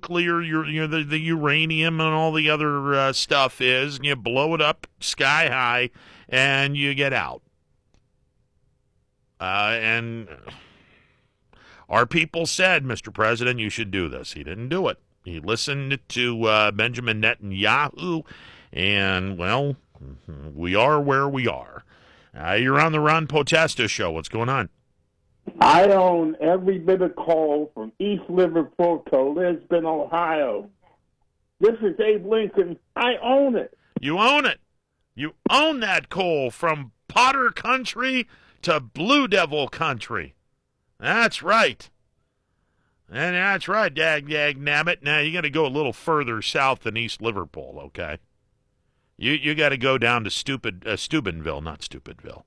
nuclear, the uranium and all the other stuff is, and you blow it up sky high, and you get out. And our people said, Mr. President, you should do this. He didn't do it. He listened to Benjamin Netanyahu, and, well, we are where we are. You're on the Ron Potesta Show. What's going on? I own every bit of coal from East Liverpool to Lisbon, Ohio. This is Abe Lincoln. I own it. You own it. You own that coal from Potter Country to Blue Devil Country. That's right. And that's right, dag nabbit. Now, you got to go a little further south than East Liverpool, okay? You got to go down to Steubenville, not Stupidville.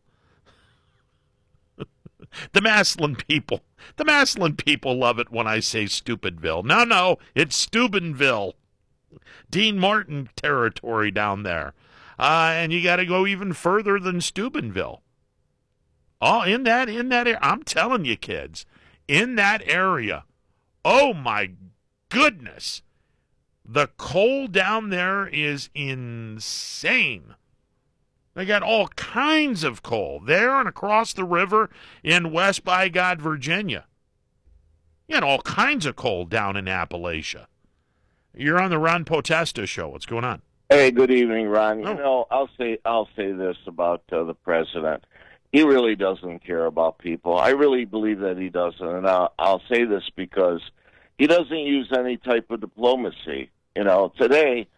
The Massillon people love it when I say Stupidville. No, it's Steubenville. Dean Martin territory down there. And you got to go even further than Steubenville. Oh, in that area. I'm telling you, kids, in that area, oh my goodness, the coal down there is insane. They got all kinds of coal there and across the river in West by God, Virginia. You got all kinds of coal down in Appalachia. You're on the Ron Potesta Show. What's going on? Hey, good evening, Ron. Oh. You know, I'll say this about the president. He really doesn't care about people. I really believe that he doesn't, and I'll say this because he doesn't use any type of diplomacy. You know, today,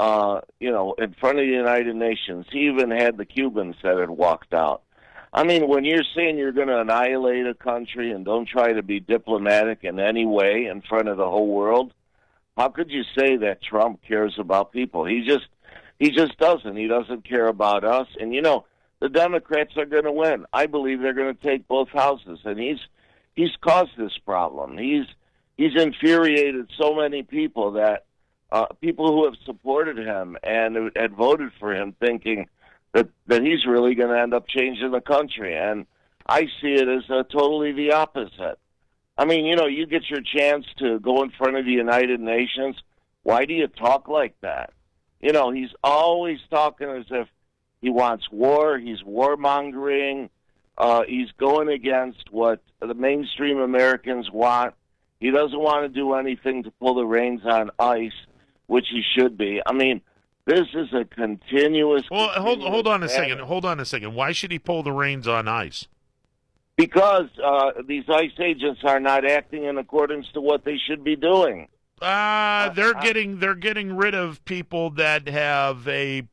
in front of the United Nations, he even had the Cubans that had walked out. I mean, when you're saying you're going to annihilate a country and don't try to be diplomatic in any way in front of the whole world, how could you say that Trump cares about people? He just doesn't. He doesn't care about us. And, you know, the Democrats are going to win. I believe they're going to take both houses. And he's caused this problem. He's infuriated so many people that people who have supported him and had voted for him thinking that he's really going to end up changing the country. And I see it as totally the opposite. I mean, you know, you get your chance to go in front of the United Nations. Why do you talk like that? You know, he's always talking as if he wants war. He's warmongering. He's going against what the mainstream Americans want. He doesn't want to do anything to pull the reins on ICE, which he should be. I mean, this is a continuous... Well, hold on a second. Hold on a second. Why should he pull the reins on ICE? Because these ICE agents are not acting in accordance to what they should be doing. They're getting rid of people that have a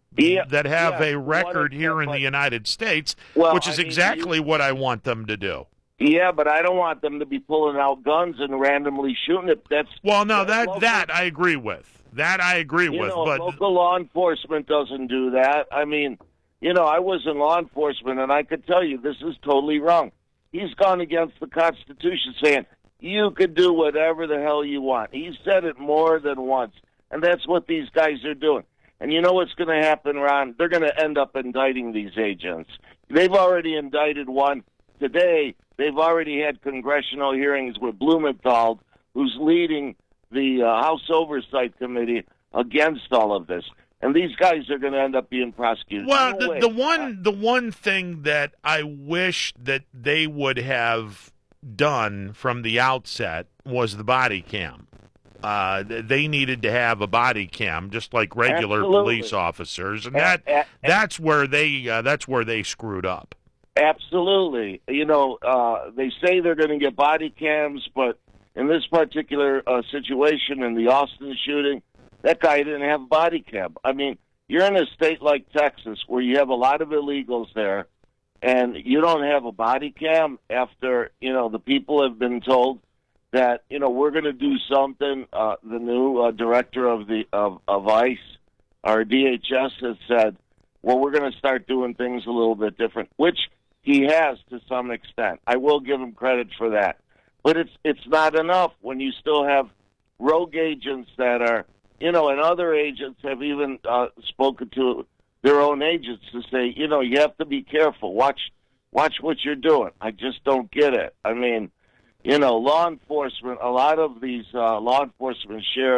record here in the United States, which is exactly what I want them to do. Yeah, but I don't want them to be pulling out guns and randomly shooting it. That I agree with. That I agree with. But local law enforcement doesn't do that. I mean, you know, I was in law enforcement, and I could tell you this is totally wrong. He's gone against the Constitution, saying you could do whatever the hell you want. He said it more than once, and that's what these guys are doing. And you know what's going to happen, Ron? They're going to end up indicting these agents. They've already indicted one. Today, they've already had congressional hearings with Blumenthal, who's leading the House Oversight Committee against all of this. And these guys are going to end up being prosecuted. Well, the one thing that I wish that they would have done from the outset was the body cam. They needed to have a body cam, just like regular police officers, and that's where they screwed up. Absolutely. You know, they say they're going to get body cams, but in this particular situation, in the Austin shooting, that guy didn't have a body cam. I mean, you're in a state like Texas where you have a lot of illegals there, and you don't have a body cam after, you know, the people have been told that, you know, we're going to do something. The new director of ICE, our DHS, has said, well, we're going to start doing things a little bit different, which he has to some extent. I will give him credit for that. But it's not enough when you still have rogue agents that are, you know, and other agents have even spoken to their own agents to say, you know, you have to be careful. Watch what you're doing. I just don't get it. I mean, you know, law enforcement, a lot of these law enforcement sheriffs,